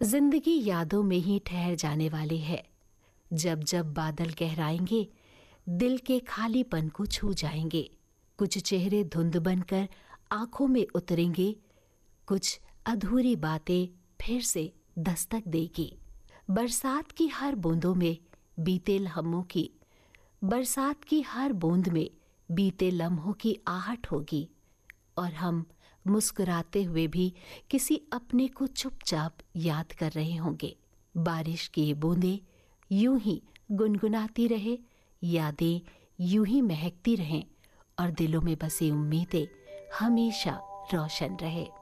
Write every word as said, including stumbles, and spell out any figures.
जिंदगी यादों में ही ठहर जाने वाली है। जब जब बादल गहराएंगे, दिल के खालीपन को छू जाएंगे। कुछ चेहरे धुंध बनकर आंखों में उतरेंगे, कुछ अधूरी बातें फिर से दस्तक देगी। बरसात की हर बूंदों में बीते लम्हों की बरसात की हर बूंद में बीते लम्हों की आहट होगी, और हम मुस्कुराते हुए भी किसी अपने को चुपचाप याद कर रहे होंगे। बारिश की ये बूंदें यूं ही गुनगुनाती रहे, यादें यूं ही महकती रहें, और दिलों में बसी उम्मीदें हमेशा रोशन रहे।